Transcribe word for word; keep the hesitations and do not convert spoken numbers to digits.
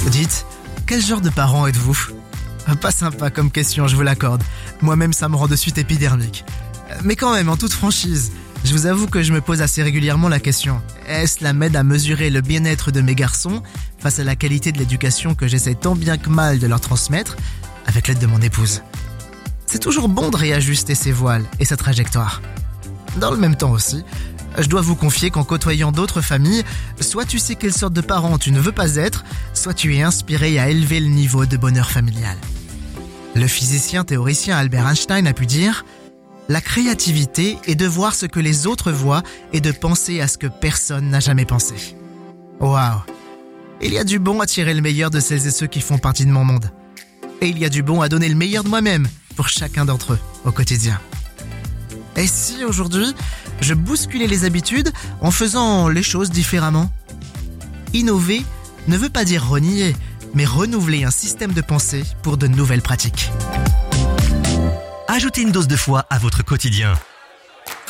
Dites, quel genre de parent êtes-vous ? Pas sympa comme question, je vous l'accorde. Moi-même, ça me rend de suite épidermique. Mais quand même, en toute franchise, je vous avoue que je me pose assez régulièrement la question. Est-ce la m'aide à mesurer le bien-être de mes garçons face à la qualité de l'éducation que j'essaie tant bien que mal de leur transmettre avec l'aide de mon épouse ? C'est toujours bon de réajuster ses voiles et sa trajectoire. Dans le même temps aussi, je dois vous confier qu'en côtoyant d'autres familles, soit tu sais quelle sorte de parent tu ne veux pas être, soit tu es inspiré à élever le niveau de bonheur familial. Le physicien théoricien Albert Einstein a pu dire « La créativité est de voir ce que les autres voient et de penser à ce que personne n'a jamais pensé. » Waouh ! Il y a du bon à tirer le meilleur de celles et ceux qui font partie de mon monde. Et il y a du bon à donner le meilleur de moi-même pour chacun d'entre eux au quotidien. Et si aujourd'hui, je bousculais les habitudes en faisant les choses différemment ? Innover ne veut pas dire renier, mais renouveler un système de pensée pour de nouvelles pratiques. Ajoutez une dose de foi à votre quotidien.